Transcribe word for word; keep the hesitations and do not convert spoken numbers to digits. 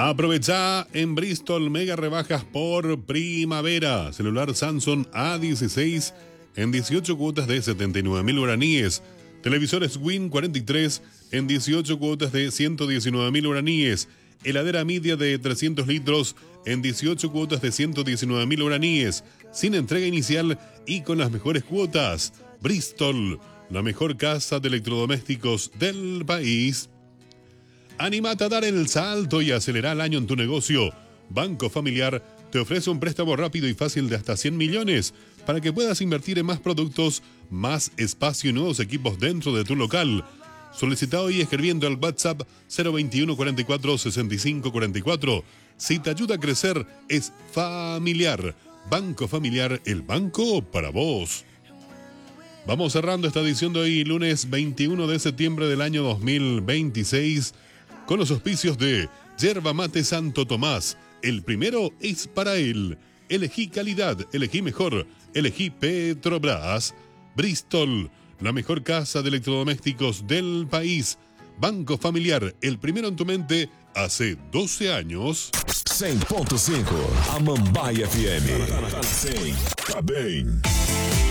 Aprovecha en Bristol mega rebajas por primavera. Celular Samsung A dieciséis en dieciocho cuotas de setenta y nueve mil guaraníes. Televisores Win cuarenta y tres en dieciocho cuotas de ciento diecinueve mil guaraníes. Heladera media de trescientos litros en dieciocho cuotas de ciento diecinueve mil guaraníes. Sin entrega inicial y con las mejores cuotas. Bristol, la mejor casa de electrodomésticos del país. Anímate a dar el salto y acelerar el año en tu negocio. Banco Familiar te ofrece un préstamo rápido y fácil de hasta cien millones para que puedas invertir en más productos, más espacio y nuevos equipos dentro de tu local. Solicita hoy escribiendo al WhatsApp cero veintiuno cuarenta y cuatro sesenta y cinco cuarenta y cuatro. Si te ayuda a crecer, es Familiar. Banco Familiar, el banco para vos. Vamos cerrando esta edición de hoy, lunes veintiuno de septiembre del año dos mil veintiséis, con los auspicios de Yerba Mate Santo Tomás. El primero es para él. Elegí calidad, elegí mejor, elegí Petrobras. Bristol, la mejor casa de electrodomésticos del país. Banco Familiar, el primero en tu mente hace doce años. cem ponto cinco, a Mambaia F M. cem, tá bem.